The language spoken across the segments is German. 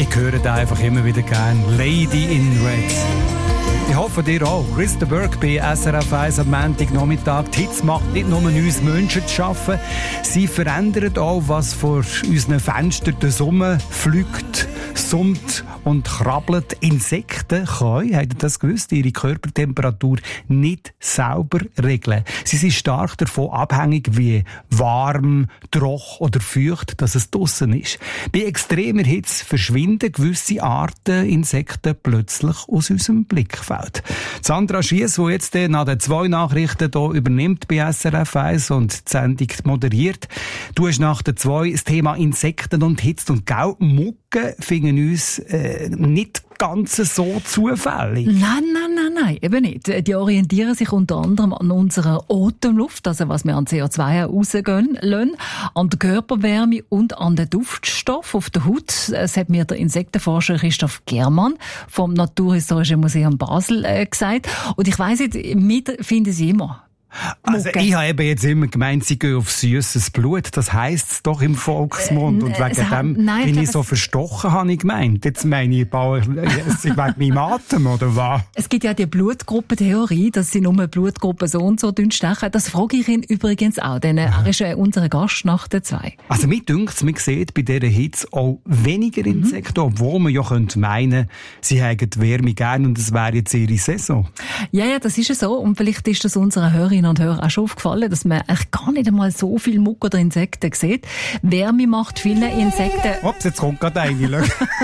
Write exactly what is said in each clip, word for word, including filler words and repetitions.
Ich höre da einfach immer wieder gern. Lady in Red. Ich hoffe, dir auch. Christa Burke bei S R F eins am Montagnachmittag. Die Hitze macht nicht nur uns Menschen zu arbeiten, sie verändert auch, was vor unseren Fenstern der Sonne fliegt, summt und krabbelt. Insekten können, habt ihr das gewusst, ihre Körpertemperatur nicht sauber regeln. Sie sind stark davon abhängig, wie warm, trocken oder feucht dass es draussen ist. Bei extremer Hitze verschwinden gewisse Arten Insekten plötzlich aus unserem Blickfeld. Sandra Schiess, die jetzt nach den zwei Nachrichten hier übernimmt bei S R F eins und die Sendung moderiert. Du hast nach den zwei das Thema Insekten und Hitze und Gau. Mucken finden uns äh, nicht ganz so zufällig. Nein, nein, nein, nein, eben nicht. Die orientieren sich unter anderem an unserer Atemluft, also was wir an C O zwei rausgehen lassen, an der Körperwärme und an den Duftstoff auf der Haut. Das hat mir der Insektenforscher Christoph Germann vom Naturhistorischen Museum Basel äh, gesagt. Und ich weiss nicht, mit finden sie immer. Also Mucke. ich habe eben jetzt immer gemeint, sie gehen auf süßes Blut. Das heisst es doch im Volksmund. Äh, und wegen es hat- dem nein, bin ich ich so glaube, verstochen, habe ich gemeint. Jetzt meine ich, Bauer, es ist wegen meinem Atem, oder was? Es gibt ja die Blutgruppentheorie, dass sie nur Blutgruppen so und so stechen. Das frage ich ihn übrigens auch, denn er ist äh, unser Gast nach der zwei. Also mir dünkt es, man sieht bei dieser Hitze auch weniger Insekten, Mhm. obwohl man ja könnte meinen, sie hätten die Wärme gern und es wäre jetzt ihre Saison. Ja, ja, das ist ja so. Und vielleicht ist das unseren Hörerinnen und Hörern auch schon aufgefallen, dass man eigentlich gar nicht einmal so viel Muck oder Insekten sieht. Wärme macht viele Insekten, Ups, jetzt kommt gerade eine.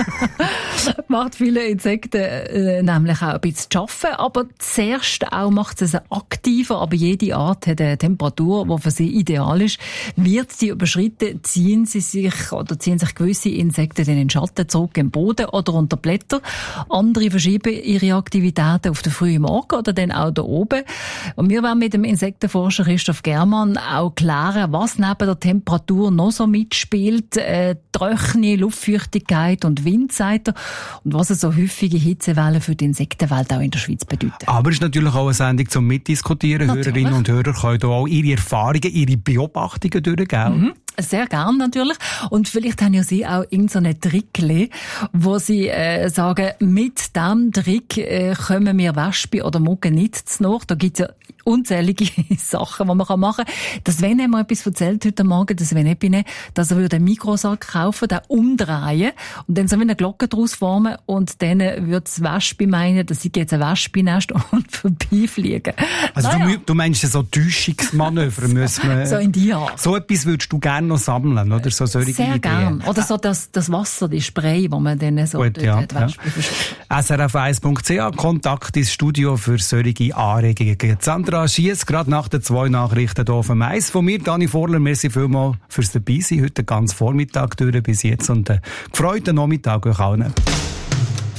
macht viele Insekten äh, nämlich auch ein bisschen zu arbeiten. Aber zuerst auch macht es sie aktiver. Aber jede Art hat eine Temperatur, die für sie ideal ist. Wird sie überschritten, ziehen sie sich oder ziehen sich gewisse Insekten in den Schatten zurück im Boden oder unter Blätter. Andere verschieben ihre Aktivitäten auf den frühen Morgen oder dann auch da oben. Und wir werden mit dem Insektenforscher Christoph Germann auch klären, was neben der Temperatur noch so mitspielt. Äh, trockene Luftfeuchtigkeit und Wind, sagt er. Und was so häufige Hitzewellen für die Insektenwelt auch in der Schweiz bedeuten. Aber es ist natürlich auch eine Sendung zum Mitdiskutieren. Natürlich. Hörerinnen und Hörer können hier auch ihre Erfahrungen, ihre Beobachtungen durchgeben. Mhm. Sehr gern natürlich. Und vielleicht haben ja Sie auch irgendeinen Trickli, wo Sie äh, sagen, mit diesem Trick äh, kommen wir Wespen oder Mucken nicht zu nahe. Da gibt es ja unzählige Sachen, die man machen kann. Das Sven hat mir etwas erzählt heute Morgen, das Sven Epine, dass er würde einen Mikrosack kaufen, den umdrehen und dann so wie eine Glocke daraus formen und dann würde das Wespe meinen, dass sie jetzt ein Wespennest und vorbeifliegen. Also Naja. du, du meinst so Täuschungsmanöver müssen wir... So in die Art. So etwas würdest du gerne noch sammeln, oder? So solche Sehr Ideen. gern. Oder so das, das Wasser, die Spray, wo man dann so Gut, dort ja, die Wespe verschwindet. S R F eins Punkt C H, Kontakt ins Studio für solche Anregungen. Sandra Schiess, gerade nach den zwei Nachrichten hier auf dem Eis. Von mir, Dani Vorler, merci vielmals fürs Dabeisein. Heute ganz Vormittag durch bis jetzt und äh, gefreuten Nachmittag euch allen.